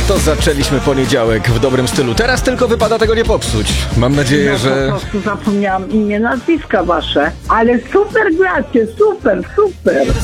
to zaczęliśmy poniedziałek w dobrym stylu. Teraz tylko wypada tego nie popsuć. Mam nadzieję, że... Po prostu zapomniałam imię, nazwiska wasze. Ale super gracie, super.